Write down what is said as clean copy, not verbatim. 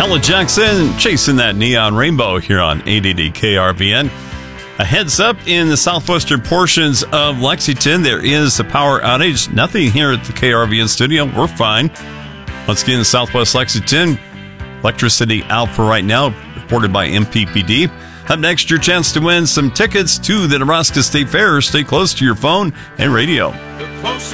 Ella Jackson chasing that neon rainbow here on 880 KRVN. A heads up in the southwestern portions of Lexington. There is a power outage. Nothing here at the KRVN studio. We're fine. Once again, in southwest Lexington, electricity out for right now, reported by MPPD. Up next, your chance to win some tickets to the Nebraska State Fair. Stay close to your phone and radio.